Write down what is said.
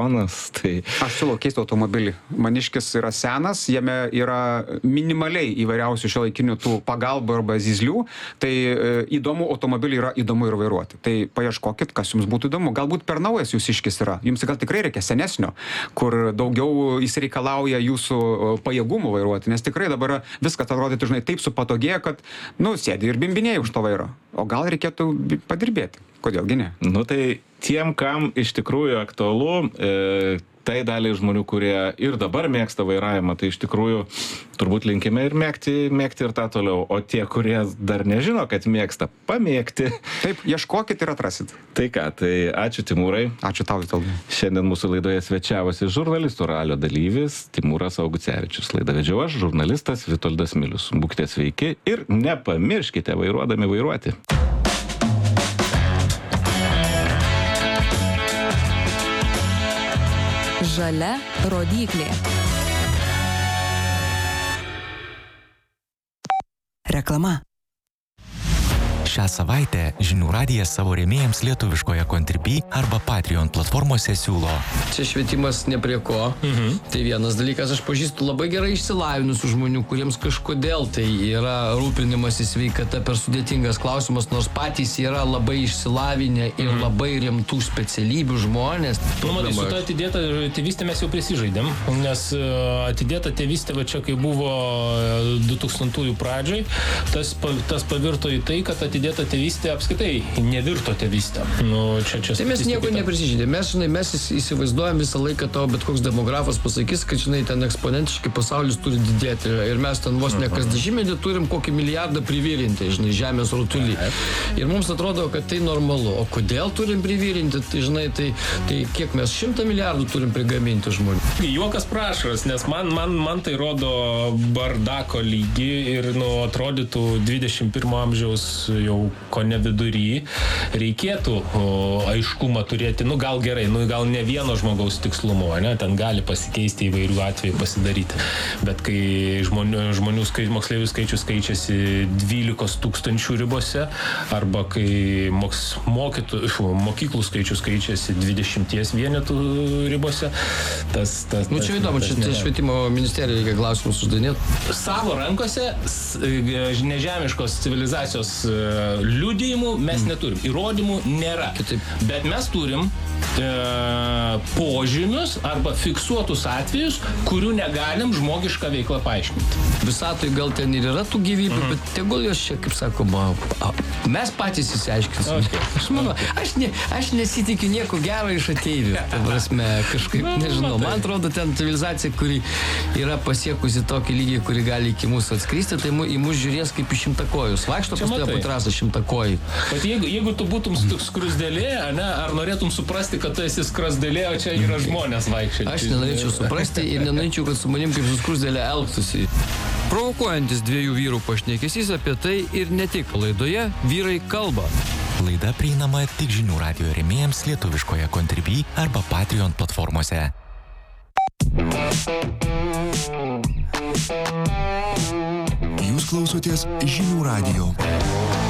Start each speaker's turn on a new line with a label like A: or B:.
A: Tai...
B: Aš siūlau keisti automobilį. Maniškis yra senas, jame yra minimaliai įvairiausių šiuolaikinių tų pagalbų arba zyzlių. Tai įdomu, automobilį yra įdomu ir vairuoti. Tai paieškokit, kas jums būtų įdomu. Galbūt per naujas jūsiškis yra. Jums gal tikrai reikia senesnio, kur daugiau jis reikalauja jūsų pajėgumų vairuoti. Nes tikrai dabar viskas atrodytų, žinai, taip supatogėja, kad, sėdi ir bimbinėjai už to vairo. O gal reikėtų padirbėti. Kodėlgi ne?
A: Tai tiem, kam iš tikrųjų aktualu, tai daliai žmonių, kurie ir dabar mėgsta vairavimą, tai iš tikrųjų turbūt linkime ir mėgti ir tą toliau. O tie, kurie dar nežino, kad mėgsta, pamėgti.
B: Taip, ieškokit ir atrasit.
A: Tai ką, tai ačiū Timūrai.
B: Ačiū tau, Vitoldai.
A: Šiandien mūsų laidoje svečiavosi žurnalistų ralio dalyvis Timūras Augucevičius. Laidą vedžiau aš, žurnalistas Vitoldas Milius. Būkite sveiki ir nepamirškite vairuodami vairuoti.
C: Žalia rodyklė. Reklama.
D: Šią savaitę Žinių radijas savo rėmėjams lietuviškoje Contribui arba Patreon platformose siūlo.
E: Čia švietimas ne prie ko. Tai vienas dalykas, aš pažįstu labai gerai išsilavinusių žmonių, kuriems kažkodėl tai yra rūpinimasis sveikata per sudėtingas klausimas, nors patys yra labai išsilavinę ir labai rimtų specialybių žmonės.
F: Matai, su to atidėta tėvystė mes jau prisižaidėm, nes atidėta tėvystė, va čia kai buvo 2000-ųjų pradžioj, tas pavirto į tai, kad atidėta tėvystė apskaitai nevirto tėvystė. Čia
E: tai mes nieko neprisižaidėm. Mes įsivaizduojam visą laiką, tavo bet koks demografas pasakys, kad ten eksponentiškai pasaulis turi didėti. Ir mes ten vos ne kas dešimtmetį turim kokį milijardą privirinti, žemės rutulį. Ir mums atrodo, kad tai normalu. O kodėl turim privirinti? Tai kiek mes 100 milijardų turim prigaminti žmonių?
F: Juokas prašaras, nes man tai rodo bardako lygį ir atrodytų 21 amžiaus jau ko ne vidury, reikėtų aiškumą turėti, gal gerai, gal ne vieno žmogaus tikslumo, ne, ten gali pasikeisti įvairių atvejų pasidaryti, bet kai žmonių moksleivių skaičius keičiasi 12 000 ribose, arba kai mokyklų skaičius keičiasi 20 vienetų ribose,
E: čia įdomu, čia švietimo ministerija reikia klausimus uždavinėti.
F: Savo rankose nežemiškos civilizacijos liudijimų mes neturim, įrodymų nėra. Bet mes turim požymius arba fiksuotus atvejus, kurių negalim žmogišką veiklą paaiškinti.
E: Visatoj gal ten ir yra tų gyvybių, bet tegul jos čia, kaip sakoma, mes patys įsiaiškinsim. Aš manau, aš nesitikiu nieko gero iš ateivių. Ta prasme, kažkaip, nežinau, man atrodo, ten civilizacija, kuri yra pasiekusi tokį lygį, kuri gali iki mūsų atskristi, tai į mus žiūrės kaip į šimtakojus. Vaikšto pas tave po trasą šimtakojai.
F: Bet jeigu tu būtum skrusdėlė, ar norėtum suprasti, kad tu esi skrusdėlė, o čia yra žmonės vaikščiai?
E: Aš nenorėčiau suprasti ir nenorėčiau, kad su manim kaip su skrusdėlė elgtųsi. Provokuojantis dviejų vyrų pašnekesys apie tai ir ne tik. Laidoje Vyrai kalba.
D: Laida prieinama tik Žinių radijo rėmėjams lietuviškoje Contribui arba Patreon platformose.
G: Jūs klausotės Žinių radijo.